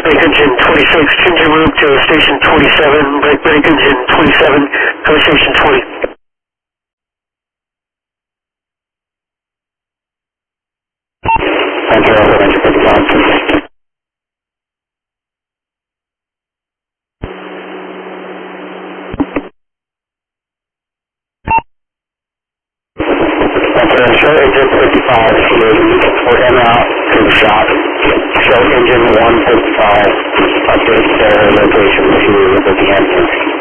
brake engine 26, change en route to station 27, brake engine 27, go to station 20. Enter engine 55. Show engine 55, we're en route to the shop. Show engine 155, update their location to the engine.